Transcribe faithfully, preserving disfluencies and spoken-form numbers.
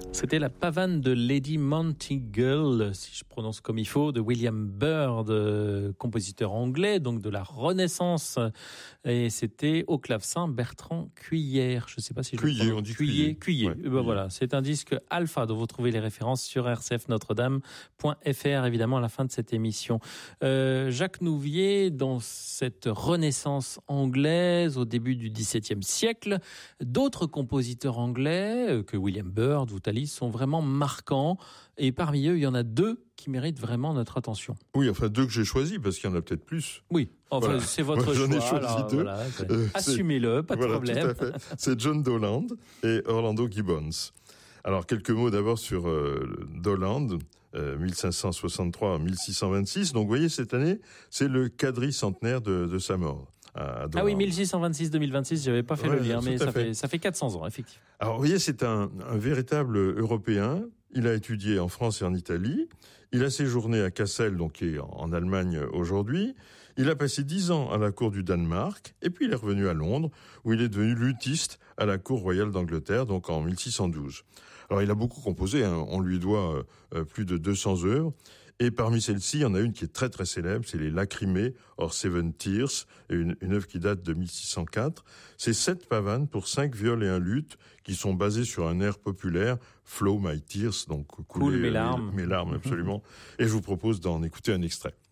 C'était la pavane de Lady Monteagle, si je prononce comme il faut, de William Byrd, euh, compositeur anglais, donc de la Renaissance. Et c'était au clavecin Bertrand Cuillère. Je ne sais pas si je Cuillé, le prononce. on dit Cuillé. Cuillé. Cuillé. Ouais, ben voilà, c'est un disque alpha dont vous trouvez les références sur r c f notre dame point f r, évidemment, à la fin de cette émission. Euh, Jacques Nouvier, dans cette Renaissance anglaise, au début du dix-septième siècle, d'autres compositeurs anglais que William Byrd ou Tallis sont vraiment marquants, et parmi eux, il y en a deux qui méritent vraiment notre attention. Oui, enfin deux que j'ai choisis, parce qu'il y en a peut-être plus. Oui, enfin voilà. c'est votre Moi, choix. J'en ai choisi alors, deux. voilà, euh, assumez-le, pas de voilà, problème. Tout à fait. C'est John Dowland et Orlando Gibbons. Alors quelques mots d'abord sur euh, Dowland, euh, mille cinq cent soixante-trois à mille six cent vingt-six. Donc vous voyez, cette année, c'est le quadricentenaire de, de sa mort. Ah oui, mille six cent vingt-six deux mille vingt-six, j'avais pas fait ouais, le lien, mais ça fait. fait, ça fait quatre cents ans, effectivement. Alors, vous voyez, c'est un, un véritable Européen. Il a étudié en France et en Italie. Il a séjourné à Kassel, donc qui est en Allemagne aujourd'hui. Il a passé dix ans à la cour du Danemark, et puis il est revenu à Londres, où il est devenu luthiste à la cour royale d'Angleterre, donc en mille six cent douze. Alors, il a beaucoup composé, hein. On lui doit euh, plus de deux cents œuvres. Et parmi celles-ci, il y en a une qui est très très célèbre, c'est les Lacrymées, or Seven Tears, une, une œuvre qui date de mille six cent quatre. C'est sept pavanes pour cinq viols et un luth qui sont basées sur un air populaire, Flow My Tears, donc couler cool, mes larmes. Mes, mes larmes, absolument. Et je vous propose d'en écouter un extrait.